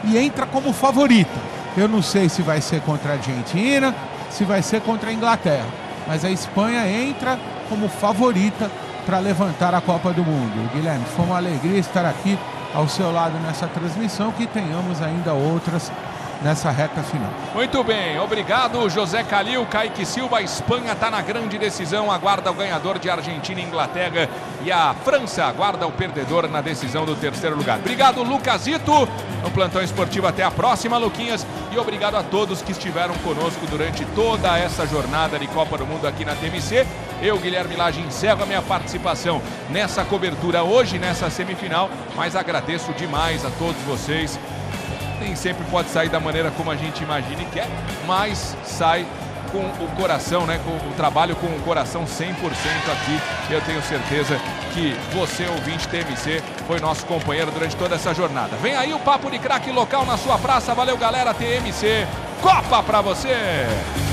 e entra como favorita. Eu não sei se vai ser contra a Argentina, se vai ser contra a Inglaterra, mas a Espanha entra como favorita para levantar a Copa do Mundo. Guilherme, foi uma alegria estar aqui ao seu lado nessa transmissão, que tenhamos ainda outras nessa reta final. Muito bem, obrigado José Calil, Kaique Silva. A Espanha está na grande decisão, aguarda o ganhador de Argentina e Inglaterra, e a França aguarda o perdedor na decisão do terceiro lugar. Obrigado Lucasito, no Plantão Esportivo, até a próxima, Luquinhas, e obrigado a todos que estiveram conosco durante toda essa jornada de Copa do Mundo aqui na TMC. Eu, Guilherme Lage, encerro a minha participação nessa cobertura hoje, nessa semifinal, mas agradeço demais a todos vocês. Nem sempre pode sair da maneira como a gente imagina e quer, mas sai com o coração, né? Com o trabalho com o coração 100% aqui. Eu tenho certeza que você, ouvinte TMC, foi nosso companheiro durante toda essa jornada. Vem aí o Papo de Craque local na sua praça. Valeu, galera. TMC, Copa pra você!